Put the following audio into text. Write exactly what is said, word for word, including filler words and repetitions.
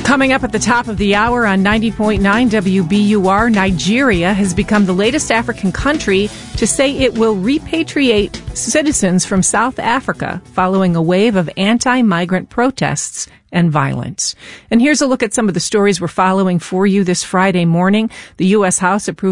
Coming up at the top of the hour on ninety point nine W B U R, Nigeria has become the latest African country to say it will repatriate citizens from South Africa following a wave of anti-migrant protests and violence. And here's a look at some of the stories we're following for you this Friday morning. The U S House approved